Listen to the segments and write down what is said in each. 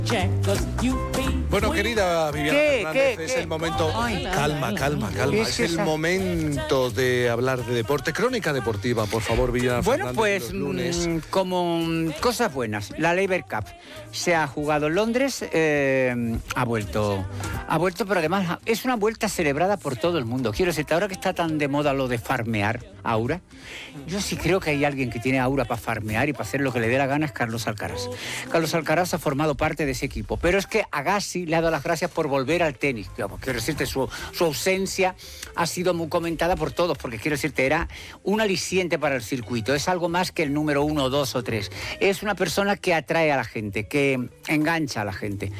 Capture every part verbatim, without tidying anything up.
Bueno, querida Viviana ¿Qué? Fernández, ¿Qué? es ¿Qué? el momento... Ay, calma, calma, calma. Es Es, que el esa- momento de hablar de deporte. Crónica deportiva, por favor, Viviana Bueno, Fernández. pues los lunes. mm, como mm, cosas buenas, la Laver Cup se ha jugado en Londres, eh, ha vuelto, ha vuelto, pero además es una vuelta celebrada por todo el mundo. Quiero decirte, ahora que está tan de moda lo de farmear, aura, yo sí creo que hay alguien que tiene aura para farmear y para hacer lo que le dé la gana, es Carlos Alcaraz. Carlos Alcaraz ha formado parte de ese equipo, pero es que Agassi le ha dado las gracias por volver al tenis. Quiero decirte, su, su ausencia ha sido muy comentada por todos, porque quiero decirte, era un aliciente para el circuito, es algo más que el número uno, dos o tres. Es una persona que atrae a la gente, que engancha a la gente.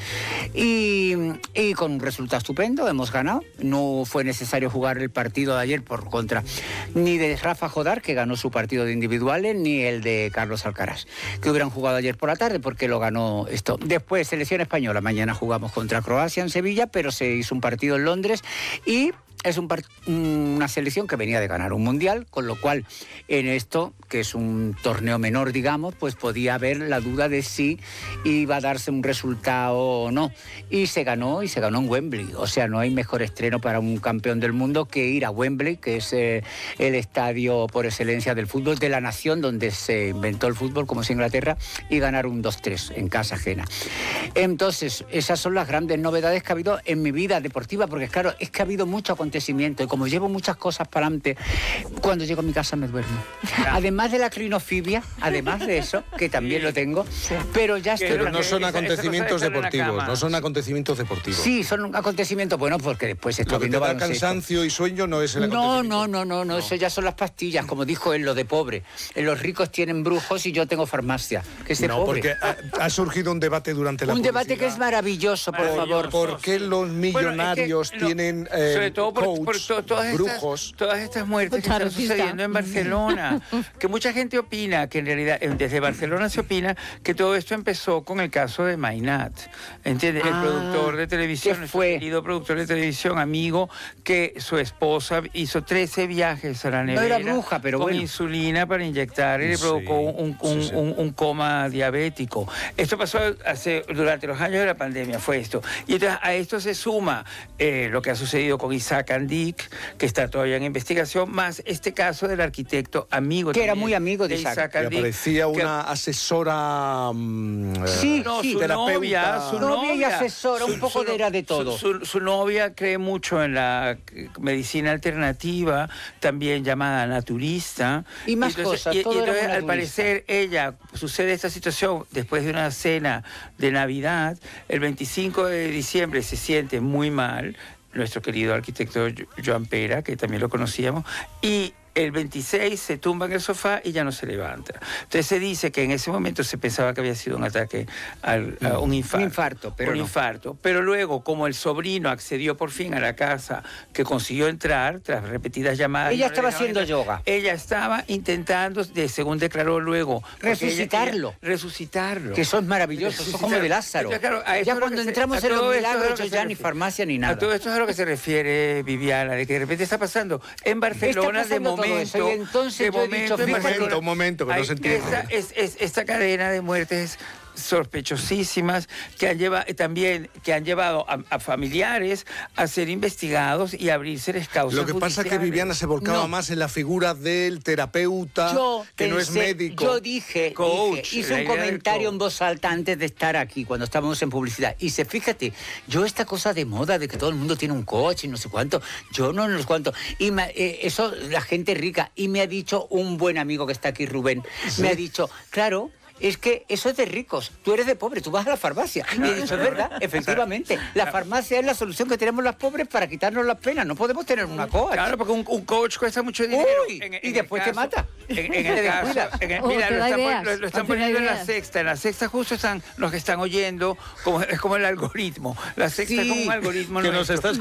Y, y con un resultado estupendo, hemos ganado. No fue necesario jugar el partido de ayer por contra ni de Rafa Jodar, que ganó su partido de individuales, ni el de Carlos Alcaraz, que hubieran jugado ayer por la tarde porque lo ganó esto. Después, selección española, mañana jugamos contra Croacia en Sevilla, pero se hizo un partido en Londres y es un part- una selección que venía de ganar un mundial, con lo cual en esto, que es un torneo menor, digamos, pues podía haber la duda de si iba a darse un resultado o no. Y se ganó, y se ganó en Wembley. O sea, no hay mejor estreno para un campeón del mundo que ir a Wembley, que es eh, el estadio por excelencia del fútbol, de la nación donde se inventó el fútbol, como es Inglaterra, y ganar un dos tres en casa ajena. Entonces, esas son las grandes novedades que ha habido en mi vida deportiva, porque claro, es que ha habido mucho acontecimiento, y como llevo muchas cosas para adelante, cuando llego a mi casa me duermo. Además de la clinofibia, además de eso, que también lo tengo, pero ya estoy... Pero no son esa- esa acontecimientos cosa de estar en la deportivos, cama. no son acontecimientos deportivos. Sí, son acontecimientos buenos porque después estoy Lo que te viendo da baloncesto. cansancio y sueño no es el No, acontecimiento. no, no, no, no, eso ya son las pastillas, como dijo él, lo de pobre. Los ricos tienen brujos y yo tengo farmacia, que es de No, pobre. porque ha, ha surgido un debate durante la Un debate que es publicidad. maravilloso, por Maravilloso. favor. ¿Por qué los millonarios Bueno, es que, no, tienen eh, sobre todo por, coach, por to- todas, brujos? estas, todas estas muertes que están Charrocista. sucediendo en Barcelona, que mucha gente opina que en realidad eh, desde Barcelona se opina que todo esto empezó con el caso de Mainat, ¿entiendes? El Ah, productor de televisión, ¿qué nuestro fue? querido productor de televisión, amigo, que su esposa hizo trece viajes a la No nevera era bruja, pero con bueno. insulina para inyectar y le Sí, provocó un, un- sí, sí. un- un coma diabético. Esto pasó hace, durante los años de la pandemia, fue esto. Y entonces a esto se suma eh, lo que ha sucedido con Isaac Andic, que está todavía en investigación, más este caso del arquitecto amigo. Que era también muy amigo de Isaac. Que Andic, aparecía que- una asesora... mm, eh, Sí, No, sí. su terapeuta. novia, su Novia y novia. asesora, un poco de- era de todo. Su, su- su novia cree mucho en la eh, medicina alternativa, también llamada naturista. Y más cosas, y- y todo era entonces, muy al naturista. parecer, ella, sucede esta situación después de una cena de Navidad, el veinticinco de diciembre se siente muy mal, nuestro querido arquitecto Jo- Joan Pera, que también lo conocíamos, y el veintiséis se tumba en el sofá y ya no se levanta. Entonces se dice que en ese momento se pensaba que había sido un ataque al, a un infarto. Un infarto, pero un no. infarto. Pero luego, como el sobrino accedió por fin a la casa, que consiguió entrar tras repetidas llamadas... Ella y no le estaba dejaban haciendo entrar, yoga. Ella estaba intentando, de, según declaró luego... porque ella Resucitarlo. quería resucitarlo. Que eso es maravilloso, eso es como de Lázaro. Entonces, claro, a eso Ya es lo cuando que se- entramos a en los todo esto es a lo milagros que se ya ni refiere. farmacia ni A nada. todo esto es a lo que se refiere Viviana, de que de repente está pasando en Barcelona Está de pasando todo momento... eso, y entonces de yo he dicho, momento en Un fíjate- momento, un momento, que no hay se entiende. esta, es, es- esta cadena de muertes sospechosísimas que han llevado también que han llevado a, a familiares a ser investigados y a abrirse causas Lo que pasa es que judiciales. Viviana se volcaba No. más en la figura del terapeuta, Yo que no es pensé- médico. Yo dije, Coach, dije, hice la un idea del comentario coach. en voz alta antes de estar aquí, cuando estábamos en publicidad. Y se, fíjate, yo esta cosa de moda, de que todo el mundo tiene un coche y no sé cuánto, yo no, no sé cuánto. Y me- eh, eso, la gente rica. Y me ha dicho un buen amigo que está aquí, Rubén, me ha dicho, claro... Es que eso es de ricos. Tú eres de pobre, tú vas a la farmacia. Y he dicho, es verdad, efectivamente. La farmacia es la solución que tenemos los pobres para quitarnos las penas. No podemos tener una coach. Claro, porque un, un coach cuesta mucho dinero. Uy, En- en y el después te caso- mata. En, en Te el caso, descuidas. en el- Oh, mira, te lo da están, pon- ideas, lo- lo están te da poniendo en la ideas. sexta. En la sexta justo están los que están oyendo, como, es como el algoritmo. La sexta Sí. es como un algoritmo Que nos nuestro. está